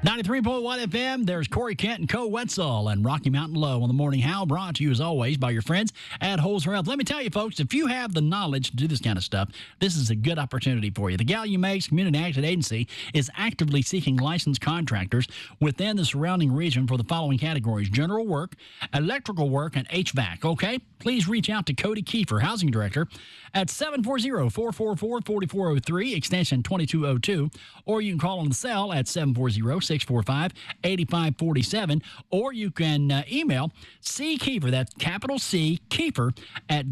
93.1 FM, there's Corey Kent and Co. Wetzel and Rocky Mountain Low on the Morning How, brought to you as always by your friends at Holzer Health. Let me tell you, folks, if you have the knowledge to do this kind of stuff, this is a good opportunity for you. The Gallia Makes Community Action Agency is actively seeking licensed contractors within the surrounding region for the following categories: general work, electrical work, and HVAC. Okay? Please reach out to Cody Kiefer, Housing Director, at 740-444-4403, extension 2202, or you can call on the cell at 740-645-8547, or you can email C. Kiefer, that's capital C, Kiefer, at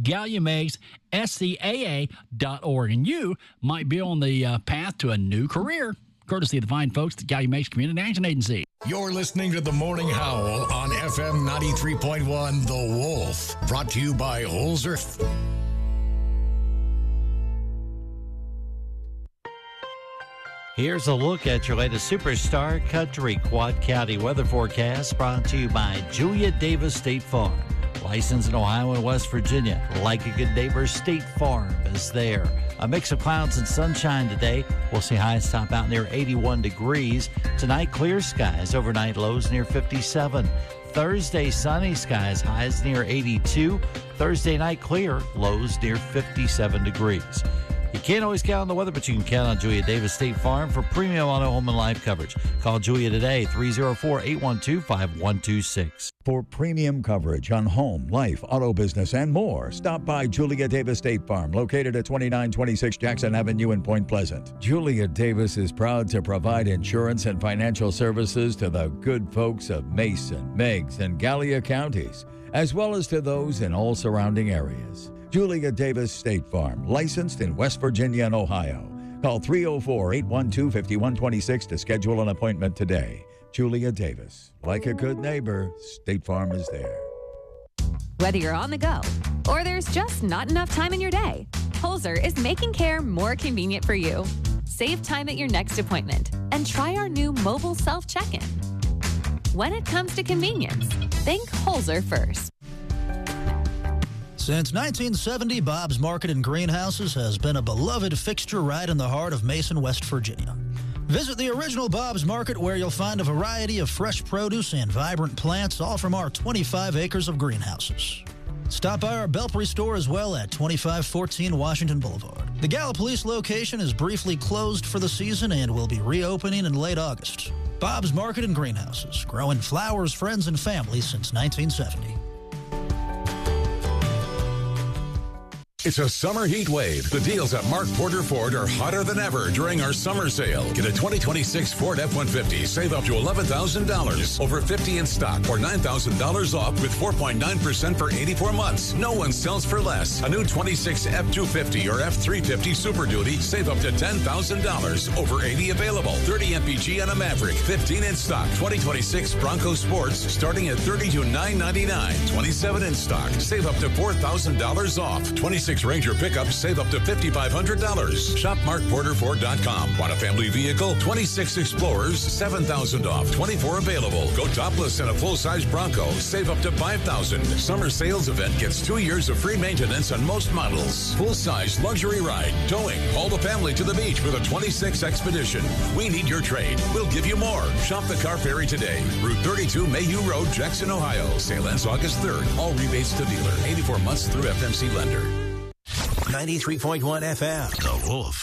GalliaMakes.org. And you might be on the path to a new career, courtesy of the fine folks at Gallia Makes Community Action Agency. You're listening to The Morning Howl on FM 93.1 The Wolf, brought to you by Holzer. Here's a look at your latest Superstar Country Quad County weather forecast, brought to you by Julia Davis State Farm. Licensed in Ohio and West Virginia. Like a good neighbor, State Farm is there. A mix of clouds and sunshine today. We'll see highs top out near 81 degrees. Tonight, clear skies. Overnight lows near 57. Thursday, sunny skies. Highs near 82. Thursday night, clear. Lows near 57 degrees. You can't always count on the weather, but you can count on Julia Davis State Farm for premium auto, home, and life coverage. Call Julia today, 304-812-5126. For premium coverage on home, life, auto business, and more, stop by Julia Davis State Farm, located at 2926 Jackson Avenue in Point Pleasant. Julia Davis is proud to provide insurance and financial services to the good folks of Mason, Meigs, and Gallia counties, as well as to those in all surrounding areas. Julia Davis State Farm, licensed in West Virginia and Ohio. Call 304-812-5126 to schedule an appointment today. Julia Davis. Like a good neighbor, State Farm is there. Whether you're on the go or there's just not enough time in your day, Holzer is making care more convenient for you. Save time at your next appointment and try our new mobile self-check-in. When it comes to convenience, think Holzer first. Since 1970, Bob's Market and Greenhouses has been a beloved fixture right in the heart of Mason, West Virginia. Visit the original Bob's Market, where you'll find a variety of fresh produce and vibrant plants, all from our 25 acres of greenhouses. Stop by our Belpre store as well at 2514 Washington Boulevard. The Gallipolis location is briefly closed for the season and will be reopening in late August. Bob's Market and Greenhouses, growing flowers, friends, and family since 1970. It's a summer heat wave. The deals at Mark Porter Ford are hotter than ever during our summer sale. Get a 2026 Ford F-150. Save up to $11,000. Over 50 in stock, or $9,000 off with 4.9% for 84 months. No one sells for less. A new 26 F-250 or F-350 Super Duty. Save up to $10,000. Over 80 available. 30 MPG on a Maverick. 15 in stock. 2026 Bronco Sports starting at $32,999. 27 in stock. Save up to $4,000 off. 26 Ranger pickups, save up to $5,500. Shop MarkPorterFord.com. Want a family vehicle? 26 Explorers, $7,000 off. 24 available. Go topless in a full-size Bronco. Save up to $5,000. Summer sales event gets 2 years of free maintenance on most models. Full-size luxury ride. Towing. Haul the family to the beach with a 26 Expedition. We need your trade. We'll give you more. Shop the Car Ferry today. Route 32 Mayhew Road, Jackson, Ohio. Sale ends August 3rd. All rebates to dealer. 84 months through FMC lender. 93.1 FM. The Wolf.